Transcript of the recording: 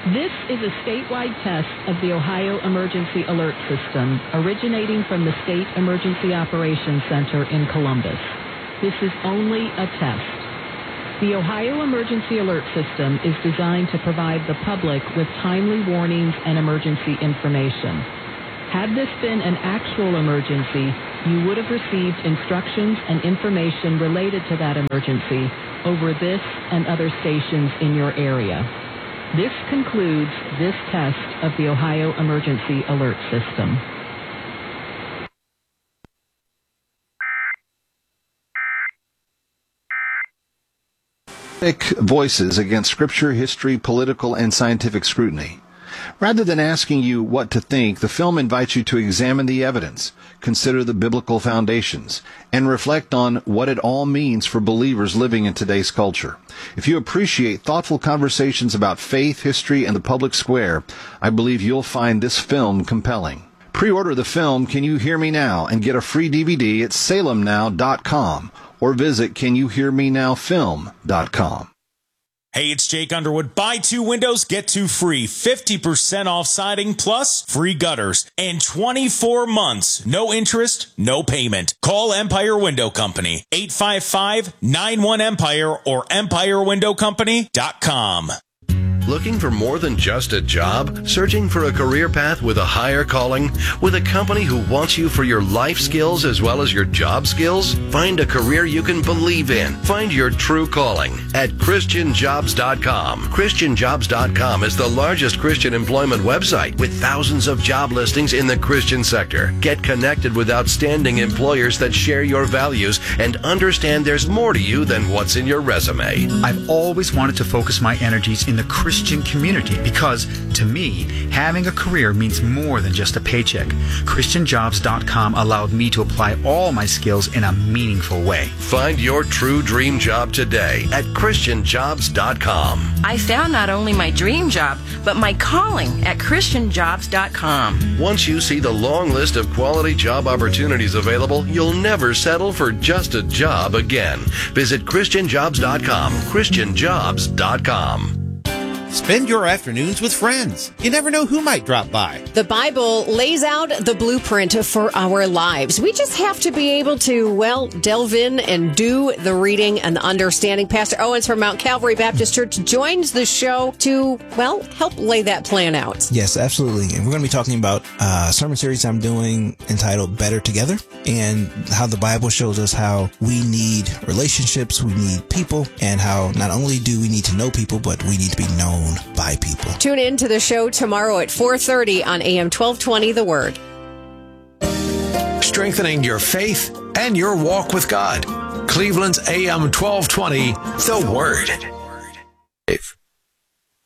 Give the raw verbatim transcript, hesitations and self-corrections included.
This is a statewide test of the Ohio Emergency Alert System, originating from the State Emergency Operations Center in Columbus. This is only a test. The Ohio Emergency Alert System is designed to provide the public with timely warnings and emergency information. Had this been an actual emergency, you would have received instructions and information related to that emergency over this and other stations in your area. This concludes this test of the Ohio Emergency Alert System. Voices against scripture, history, political, and scientific scrutiny. Rather than asking you what to think, the film invites you to examine the evidence, consider the biblical foundations, and reflect on what it all means for believers living in today's culture. If you appreciate thoughtful conversations about faith, history, and the public square, I believe you'll find this film compelling. Pre-order the film Can You Hear Me Now and get a free D V D at salem now dot com or visit can you hear me now film dot com. Hey, it's Jake Underwood. Buy two windows, get two free. fifty percent off siding plus free gutters. And twenty-four months. No interest, no payment. Call Empire Window Company. eight five five, nine one, EMPIRE or empire window company dot com. Looking for more than just a job? Searching for a career path with a higher calling? With a company who wants you for your life skills as well as your job skills? Find a career you can believe in. Find your true calling at Christian Jobs dot com. Christian Jobs dot com is the largest Christian employment website with thousands of job listings in the Christian sector. Get connected with outstanding employers that share your values and understand there's more to you than what's in your resume. I've always wanted to focus my energies in the Christian Christian community because, to me, having a career means more than just a paycheck. Christian Jobs dot com allowed me to apply all my skills in a meaningful way. Find your true dream job today at Christian Jobs dot com. I found not only my dream job, but my calling at Christian Jobs dot com. Once you see the long list of quality job opportunities available, you'll never settle for just a job again. Visit Christian Jobs dot com. Christian Jobs dot com. Spend your afternoons with friends. You never know who might drop by. The Bible lays out the blueprint for our lives. We just have to be able to, well, delve in and do the reading and the understanding. Pastor Owens from Mount Calvary Baptist Church joins the show to, well, help lay that plan out. Yes, absolutely. And we're going to be talking about a sermon series I'm doing entitled Better Together, and how the Bible shows us how we need relationships, we need people, and how not only do we need to know people, but we need to be known by people. Tune in to the show tomorrow at four thirty on A M twelve twenty, The Word. Strengthening your faith and your walk with God. Cleveland's A M twelve twenty, The Word. If